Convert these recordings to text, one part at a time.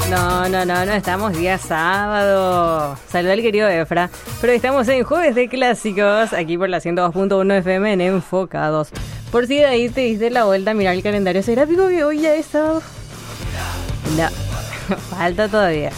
No estamos día sábado. Saluda al querido Efra. Pero estamos en Jueves de Clásicos, aquí por la 102.1 FM en Enfocados. Por si de ahí te diste la vuelta a mirar el calendario, ¿será pico que hoy ya es sábado? No, falta todavía.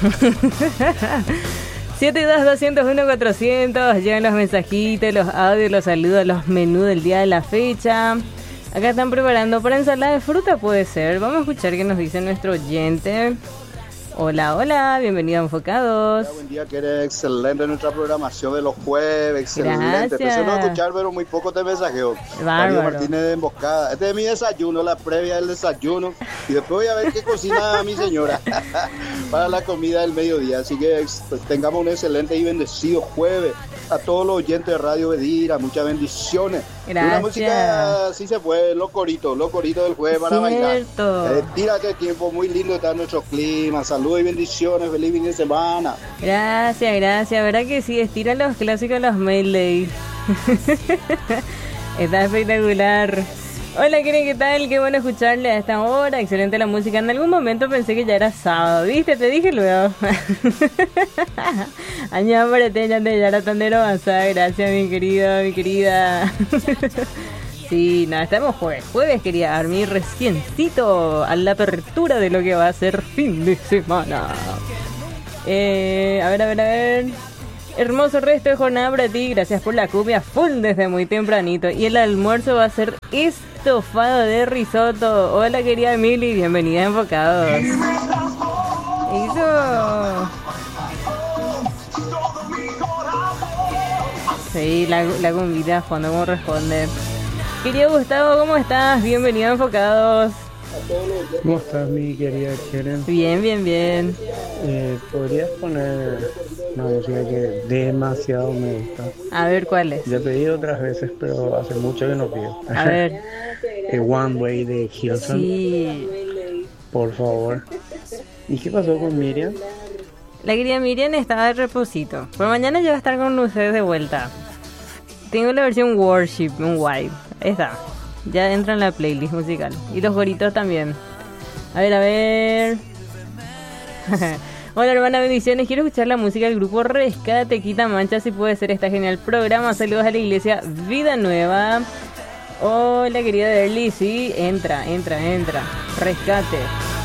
72-201-400, llegan los mensajitos, los audios, los saludos, los menús del día de la fecha. Acá están preparando para ensalada de fruta, puede ser. Vamos a escuchar qué nos dice nuestro oyente. Hola, bienvenido a Enfocados. Hola, buen día, que eres excelente nuestra programación de los jueves, excelente. Gracias. Empecé a escuchar, pero muy poco te mensajeo. Darío Martínez de Emboscada. Este es mi desayuno, la previa del desayuno. Y después voy a ver qué cocina mi señora para la comida del mediodía. Así que pues, tengamos un excelente y bendecido jueves. A todos los oyentes de Radio Bedira, muchas bendiciones. Gracias. Una música, sí se fue, los coritos del jueves para bailar. Tírate tiempo, muy lindo está nuestro clima. Saludos y bendiciones, feliz fin de semana. Gracias, ¿verdad que sí? Estira los clásicos, los mail day. Está espectacular. Hola, ¿qué tal? Qué bueno escucharle a esta hora. Excelente la música. En algún momento pensé que ya era sábado, ¿viste? Te dije luego. Año para te ya era tandero avanzada. Gracias, mi querido, mi querida. Sí, no, estamos jueves quería dormir reciencito a la apertura de lo que va a ser fin de semana. A ver. Hermoso resto de jornada para ti, gracias por la cumbia full desde muy tempranito. Y el almuerzo va a ser estofado de risotto. Hola querida Emily, bienvenida a Enfocados. Eso. Sí, la cumbita a fondo como responde. Querido Gustavo, ¿cómo estás? Bienvenido a Enfocados. ¿Cómo estás, mi querida Keren? Bien. ¿Podrías poner una música que demasiado me gusta? A ver, ¿cuál es? Ya he pedido otras veces, pero hace mucho que no pido. A ver. One Way de Hilson. Sí. Por favor. ¿Y qué pasó con Miriam? La querida Miriam estaba de reposito. Por mañana ya va a estar con ustedes de vuelta. Tengo la versión Worship, un white. Esa. Ya entra en la playlist musical. Y los goritos también. A ver. Hola hermana, bendiciones. Quiero escuchar la música del grupo Rescate Quita Mancha, si puede ser este genial programa. Saludos a la iglesia Vida Nueva. Hola querida Derly, sí, entra. Rescate.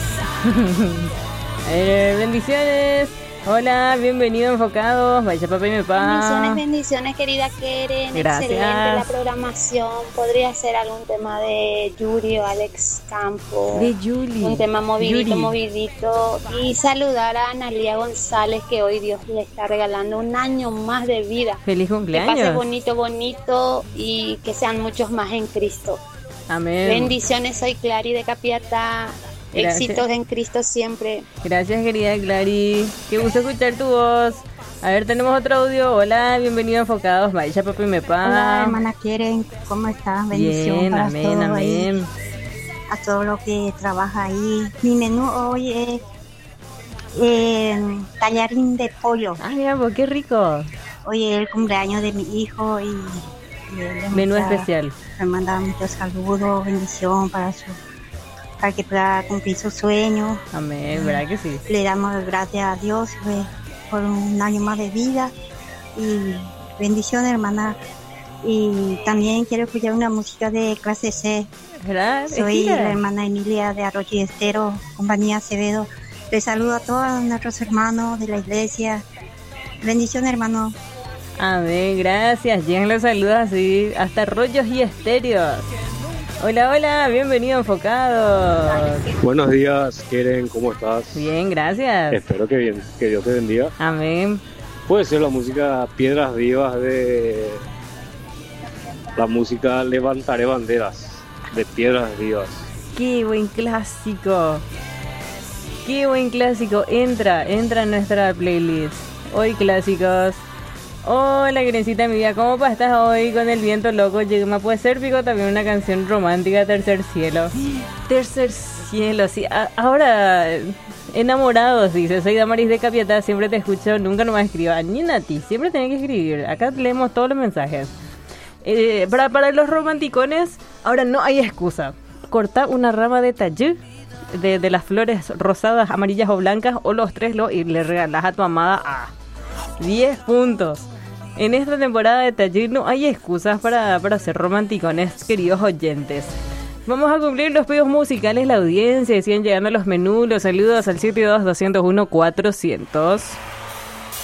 Bendiciones. Hola, bienvenido a Enfocados. Vaya papá y mi papá. Bendiciones querida Keren. Gracias. Excelente la programación. Podría ser algún tema de Yuri o Alex Campo. De Yuri. Un tema movidito. Y saludar a Analia González, que hoy Dios le está regalando un año más de vida. Feliz cumpleaños. Que pase bonito y que sean muchos más en Cristo. Amén. Bendiciones, soy Clary de Capiatá. Gracias. Éxitos en Cristo siempre. Gracias querida Clary, qué gusto escuchar tu voz. A ver, tenemos otro audio. Hola, bienvenido a Enfocados. Vaya papá y me pa. Hola hermana Keren, ¿cómo estás? Bendición. Bien, para amén, todo amén. Ahí, a todo lo que trabaja ahí. Mi menú hoy es tallarín de pollo. Ah, mira, pues qué rico. Hoy es el cumpleaños de mi hijo y menú especial. Me manda muchos saludos, bendición para que pueda cumplir su sueño. Amén, ¿verdad que sí? Le damos gracias a Dios por un año más de vida y bendiciones, hermana. Y también quiero escuchar una música de clase C. ¿Verdad? Soy la hermana Emilia de Arroyo y Estero, compañía Acevedo. Les saludo a todos nuestros hermanos de la iglesia. Bendiciones, hermano. Amén, gracias. Llegan los saludos así hasta Rollos y Estéreos. Hola, bienvenido a Enfocados. Buenos días, Keren, ¿cómo estás? Bien, gracias. Espero que bien, que Dios te bendiga. Amén. Puede ser la música Piedras Vivas de la música Levantaré Banderas de Piedras Vivas. Qué buen clásico. Entra en nuestra playlist. Hoy clásicos. Hola, Grencita, mi vida, ¿cómo estás hoy con el viento loco? Llegó, puede ser pico también una canción romántica, Tercer Cielo. Tercer Cielo, sí. Ahora, enamorados, dice. Soy Damaris de Capiatá, siempre te escucho, nunca no me escriba. Ni Nati, siempre tenés que escribir. Acá leemos todos los mensajes. Para los romanticones, ahora no hay excusa. Corta una rama de tallú de las flores rosadas, amarillas o blancas, o los tres y le regalas a tu amada 10 puntos. En esta temporada de Taller no hay excusas para ser romanticones, queridos oyentes. Vamos a cumplir los pedidos musicales, la audiencia, siguen llegando los menús, los saludos al 722-201-400.